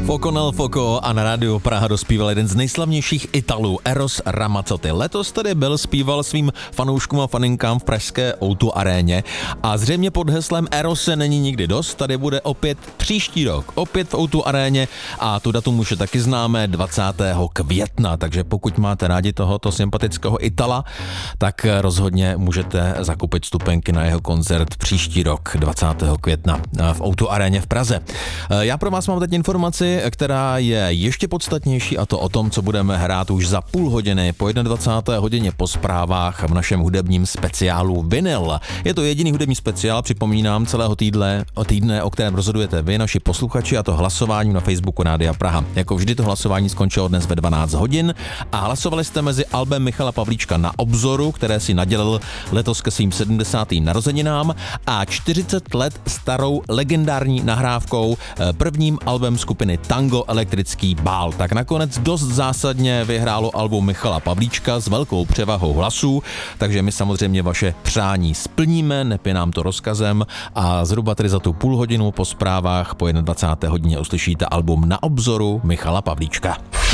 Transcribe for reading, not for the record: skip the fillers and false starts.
Foco nel Foco a na rádiu Praha dospíval jeden z nejslavnějších Italů, Eros Ramazzotti. Letos tady byl, zpíval svým fanouškům a faninkám v pražské O2 aréně a zřejmě pod heslem Erose není nikdy dost, tady bude opět příští rok, opět v O2 aréně a tu datum už je taky známé 20. května, takže pokud máte rádi tohoto sympatického Itala, tak rozhodně můžete zakoupit vstupenky na jeho koncert příští rok 20. května v O2 aréně v Praze. Já pro vás mám teď informaci, která je ještě podstatnější, a to o tom, co budeme hrát už za půl hodiny po 21. hodině po zprávách v našem hudebním speciálu Vinyl. Je to jediný hudební speciál, připomínám, celého týdne, o kterém rozhodujete vy, naši posluchači, a to hlasováním na Facebooku Rádia Praha. Jako vždy to hlasování skončilo dnes ve 12 hodin a hlasovali jste mezi albem Michala Pavlíčka Na obzoru, které si nadělil letos ke svým 70. narozeninám, a 40 let starou legendární nahrávkou, prvním albem skupiny Tango Elektrický bál. Tak nakonec dost zásadně vyhrálo album Michala Pavlíčka s velkou převahou hlasů, takže my samozřejmě vaše přání splníme, nepě nám to rozkazem, a zhruba tedy za tu půl hodinu po zprávách po 21. hodině uslyšíte album Na obzoru Michala Pavlíčka.